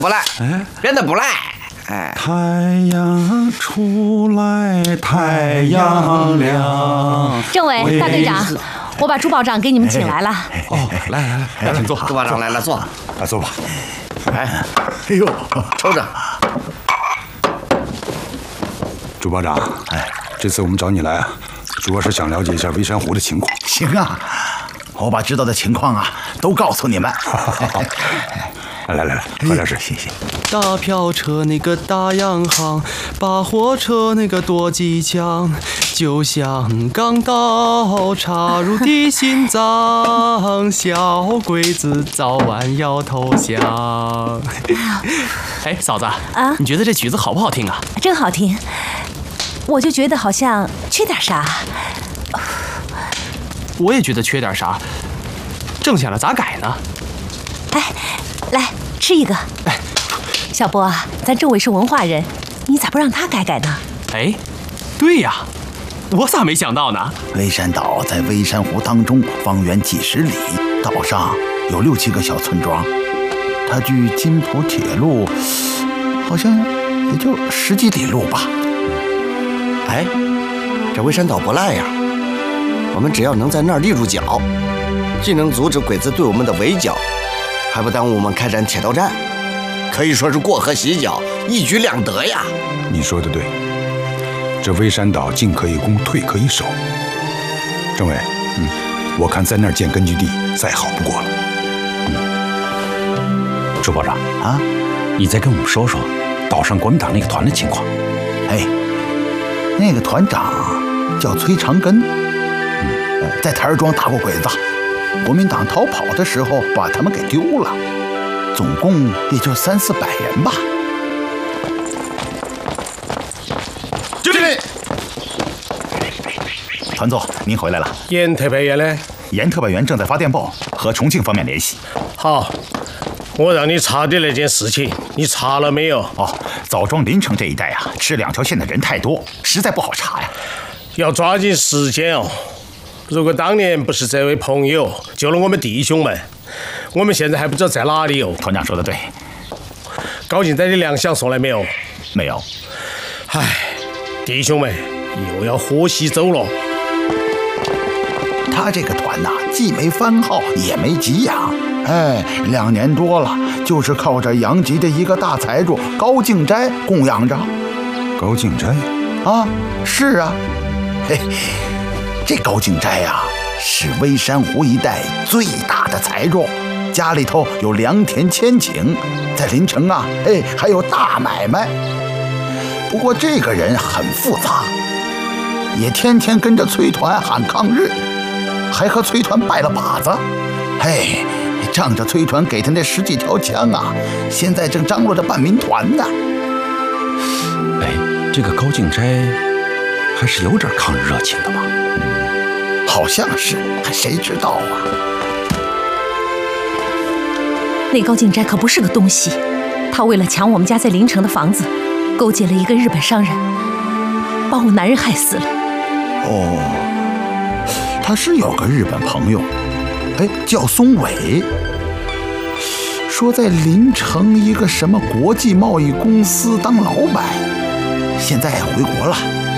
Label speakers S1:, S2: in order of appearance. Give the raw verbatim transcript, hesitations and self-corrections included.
S1: 不赖，真的不赖。哎，
S2: 太阳出来，太阳亮。
S3: 政委、大队长，我把朱保长给你们请来了。
S2: 哦，来来来，请坐。
S1: 朱保长来了，坐。
S2: 来坐吧。
S1: 哎，哎呦，抽着。
S2: 朱保长，哎，这次我们找你来啊，主要是想了解一下微山湖的情况。
S4: 行啊，我把知道的情况啊都告诉你们。
S2: 来来来，喝点水，
S4: 谢谢。
S5: 大票车那个大洋行，把货车那个多机枪，就像钢刀插入地心脏，小鬼子早晚要投降。哎，嫂子啊，你觉得这曲子好不好听啊？
S3: 真好听，我就觉得好像缺点啥。
S5: 我也觉得缺点啥，正想着咋改呢。
S3: 哎，来吃一个。
S5: 哎，
S3: 小波，咱政委是文化人，你咋不让他改改呢？
S5: 哎，对呀，我咋没想到呢？
S4: 微山岛在微山湖当中，方圆几十里，岛上有六七个小村庄，它距金浦铁路好像也就十几里路吧。
S1: 哎，这微山岛不赖呀，我们只要能在那儿立住脚，既能阻止鬼子对我们的围剿，还不耽误我们开展铁道战，可以说是过河洗脚，一举两得呀。
S2: 你说的对，这微山岛进可以攻，退可以守。政委，嗯，我看在那儿建根据地再好不过了。
S6: 嗯，朱保长
S4: 啊，
S6: 你再跟我们说说岛上国民党那个团的情况。
S4: 哎，那个团长叫崔长根，嗯，在台儿庄打过鬼子。国民党逃跑的时候把他们给丢了，总共也就三四百人吧。
S7: 就这里，
S4: 团座，您回来了。
S7: 严特派员呢？
S4: 严特派员正在发电报和重庆方面联系。
S7: 好，我让你查的那件事情，你查了没有？
S4: 哦，枣庄临城这一带啊，吃两条线的人太多，实在不好查呀。
S7: 要抓紧时间哦。如果当年不是这位朋友救了我们弟兄们，我们现在还不知道在哪里哦。
S4: 团长说的对。
S7: 高进仔的粮饷送来没有？
S4: 没有。
S7: 唉，弟兄们又要喝稀走了。
S4: 他这个团呐、啊，既没番号，也没给养，哎，两年多了，就是靠着杨吉的一个大财主高敬斋供养着。
S2: 高敬斋？
S4: 啊，是啊，嘿。这高敬斋呀，是微山湖一带最大的财主，家里头有良田千顷，在临城啊，哎，还有大买卖。不过这个人很复杂，也天天跟着崔团喊抗日，还和崔团拜了把子。嘿，仗着崔团给他那十几条枪啊，现在正张罗着办民团呢。
S6: 哎，这个高敬斋还是有点抗日热情的吧？
S4: 好像是，谁知道啊？
S3: 那高敬斋可不是个东西，他为了抢我们家在临城的房子，勾结了一个日本商人，把我男人害死了。
S4: 哦，他是有个日本朋友，哎，叫松尾，说在临城一个什么国际贸易公司当老板，现在回国了。